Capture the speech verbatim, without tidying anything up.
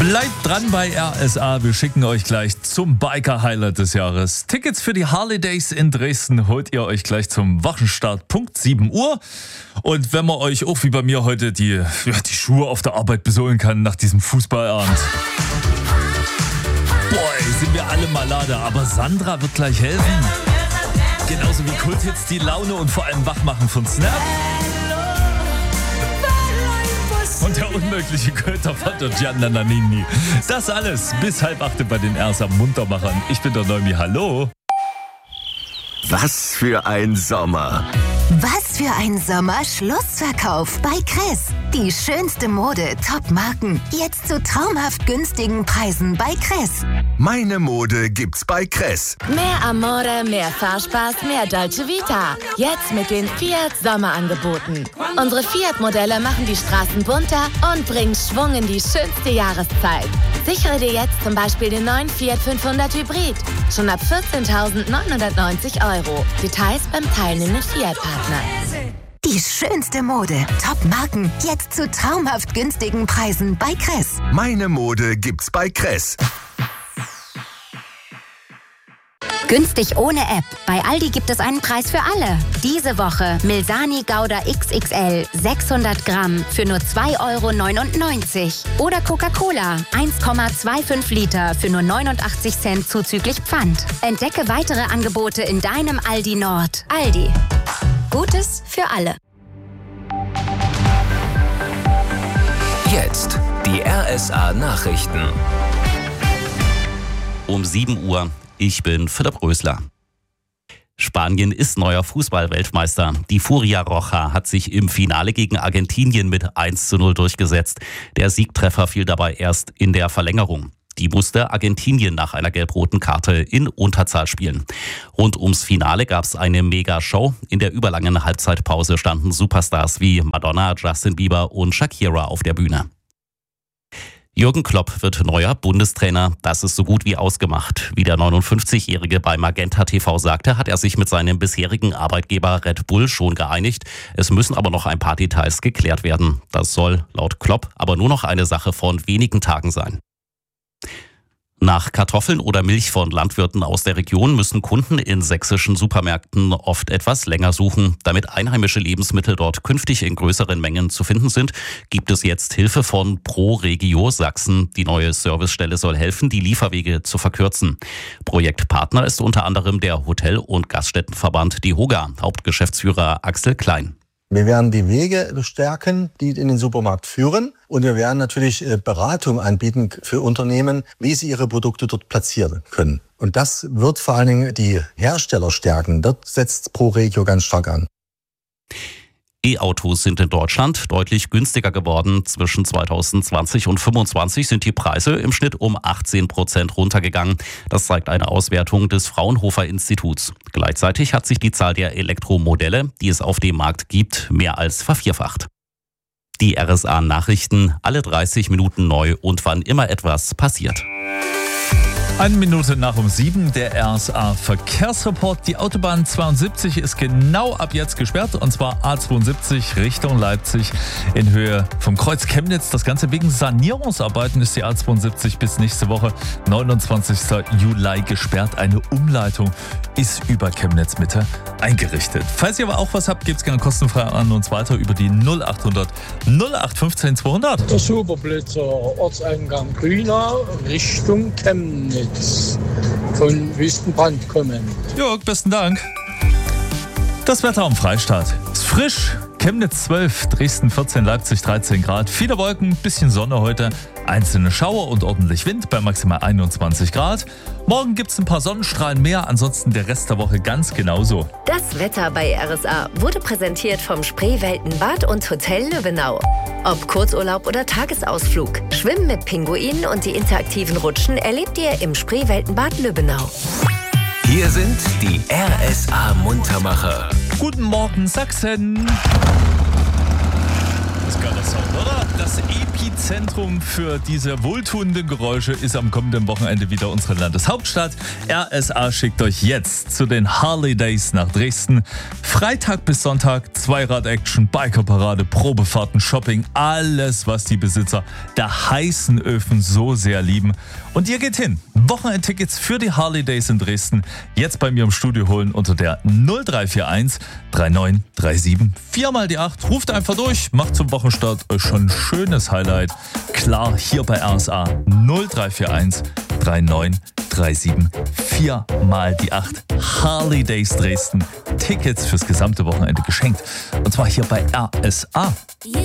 Bleibt dran bei R S A, wir schicken euch gleich zum Biker-Highlight des Jahres. Tickets für die Harley Days in Dresden holt ihr euch gleich zum Wochenstart, Punkt sieben Uhr. Und wenn man euch auch wie bei mir heute die, ja, die Schuhe auf der Arbeit besohlen kann nach diesem Fußballabend. Boah, sind wir alle malade, aber Sandra wird gleich helfen. Genauso wie Kulthits die Laune und vor allem Wachmachen von Snap. Und der unmögliche Köter von der Gianna Nannini. Das alles bis halb acht bei den R S A Muntermachern. Ich bin der Neumi, hallo. Was für ein Sommer. Was für ein Sommer-Schlussverkauf bei Kress. Die schönste Mode, Top-Marken. Jetzt zu traumhaft günstigen Preisen bei Kress. Meine Mode gibt's bei Kress. Mehr Amore, mehr Fahrspaß, mehr Dolce Vita. Jetzt mit den Fiat Sommerangeboten. Unsere Fiat-Modelle machen die Straßen bunter und bringen Schwung in die schönste Jahreszeit. Sichere dir jetzt zum Beispiel den neuen Fiat fünfhundert Hybrid. Schon ab vierzehntausendneunhundertneunzig Euro. Details beim teilnehmenden Fiat-Partner. Die schönste Mode, Top-Marken. Jetzt zu traumhaft günstigen Preisen bei Kress. Meine Mode gibt's bei Kress. Günstig ohne App. Bei Aldi gibt es einen Preis für alle. Diese Woche Milsani Gouda X X L sechshundert Gramm für nur zwei Euro neunundneunzig. Oder Coca-Cola eins Komma fünfundzwanzig Liter für nur neunundachtzig Cent zuzüglich Pfand. Entdecke weitere Angebote in deinem Aldi Nord. Aldi. Gutes für alle. Jetzt die R S A Nachrichten. Um sieben Uhr. Ich bin Philipp Rösler. Spanien ist neuer Fußball-Weltmeister. Die Furia Roja hat sich im Finale gegen Argentinien mit eins zu null durchgesetzt. Der Siegtreffer fiel dabei erst in der Verlängerung. Die musste Argentinien nach einer gelb-roten Karte in Unterzahl spielen. Rund ums Finale gab es eine Mega-Show. In der überlangen Halbzeitpause standen Superstars wie Madonna, Justin Bieber und Shakira auf der Bühne. Jürgen Klopp wird neuer Bundestrainer. Das ist so gut wie ausgemacht. Wie der neunundfünfzigjährige bei Magenta T V sagte, hat er sich mit seinem bisherigen Arbeitgeber Red Bull schon geeinigt. Es müssen aber noch ein paar Details geklärt werden. Das soll laut Klopp aber nur noch eine Sache von wenigen Tagen sein. Nach Kartoffeln oder Milch von Landwirten aus der Region müssen Kunden in sächsischen Supermärkten oft etwas länger suchen. Damit einheimische Lebensmittel dort künftig in größeren Mengen zu finden sind, gibt es jetzt Hilfe von ProRegio Sachsen. Die neue Servicestelle soll helfen, die Lieferwege zu verkürzen. Projektpartner ist unter anderem der Hotel- und Gaststättenverband DEHOGA, Hauptgeschäftsführer Axel Klein. Wir werden die Wege stärken, die in den Supermarkt führen. Und wir werden natürlich Beratung anbieten für Unternehmen, wie sie ihre Produkte dort platzieren können. Und das wird vor allen Dingen die Hersteller stärken. Dort setzt ProRegio ganz stark an. E-Autos sind in Deutschland deutlich günstiger geworden. Zwischen zweitausendzwanzig und fünfundzwanzig sind die Preise im Schnitt um achtzehn Prozent runtergegangen. Das zeigt eine Auswertung des Fraunhofer Instituts. Gleichzeitig hat sich die Zahl der Elektromodelle, die es auf dem Markt gibt, mehr als vervierfacht. Die R S A-Nachrichten, alle dreißig Minuten neu und wann immer etwas passiert. Eine Minute nach um sieben, der R S A-Verkehrsreport. Die Autobahn zweiundsiebzig ist genau ab jetzt gesperrt, und zwar A zweiundsiebzig Richtung Leipzig in Höhe vom Kreuz Chemnitz. Das Ganze wegen Sanierungsarbeiten ist die A zweiundsiebzig bis nächste Woche, neunundzwanzigsten Juli, gesperrt. Eine Umleitung ist über Chemnitz Mitte eingerichtet. Falls ihr aber auch was habt, gebt es gerne kostenfrei an uns weiter über die null achthundert null acht fünfzehn zweihundert. Der Superblitzer, Ortseingang Grüner, Richtung Chemnitz. Von Wüstenbrand kommend. Jörg, besten Dank. Das Wetter am Freistaat ist frisch. Chemnitz zwölf, Dresden vierzehn, Leipzig dreizehn Grad. Viele Wolken, bisschen Sonne heute. Einzelne Schauer und ordentlich Wind bei maximal einundzwanzig Grad. Morgen gibt es ein paar Sonnenstrahlen mehr, ansonsten der Rest der Woche ganz genauso. Das Wetter bei R S A wurde präsentiert vom Spreeweltenbad und Hotel Lübbenau. Ob Kurzurlaub oder Tagesausflug, Schwimmen mit Pinguinen und die interaktiven Rutschen erlebt ihr im Spreeweltenbad Lübbenau. Hier sind die R S A Muntermacher. Guten Morgen, Sachsen. Das ist geiler Sound, oder? Das Epizentrum Zentrum für diese wohltuenden Geräusche ist am kommenden Wochenende wieder unsere Landeshauptstadt. R S A schickt euch jetzt zu den Harley Days nach Dresden. Freitag bis Sonntag Zweirad-Action, Bikerparade, Probefahrten, Shopping, alles, was die Besitzer der heißen Öfen so sehr lieben. Und ihr geht hin. Wochenendtickets für die Harley Days in Dresden jetzt bei mir im Studio holen unter der null drei vier eins drei neun drei sieben vier mal die acht. Ruft einfach durch, macht zum Wochenstart euch schon ein schönes Highlight. Klar, hier bei R S A null drei vier eins drei neun drei sieben vier mal die acht. Harley Days Dresden. Tickets fürs gesamte Wochenende geschenkt. Und zwar hier bei R S A.